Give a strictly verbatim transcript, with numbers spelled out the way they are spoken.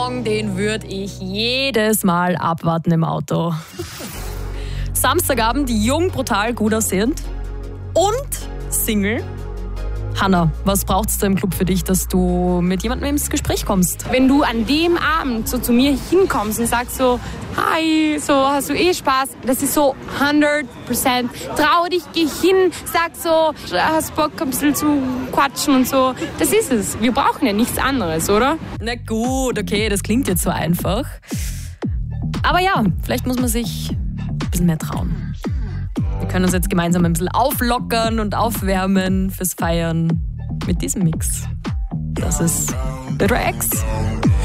Song, den würde ich jedes Mal abwarten im Auto. Samstagabend, jung, brutal, gut aussehend und Single. Hanna, was braucht es da im Club für dich, dass du mit jemandem ins Gespräch kommst? Wenn du an dem Abend so zu mir hinkommst und sagst so, hi, so hast du eh Spaß, das ist so hundert Prozent. Trau dich, geh hin, sag so, hast Bock ein bisschen zu quatschen und so. Das ist es. Wir brauchen ja nichts anderes, oder? Na gut, okay, das klingt jetzt so einfach. Aber ja, vielleicht muss man sich ein bisschen mehr trauen. Wir können uns jetzt gemeinsam ein bisschen auflockern und aufwärmen fürs Feiern mit diesem Mix. Das ist The Drags.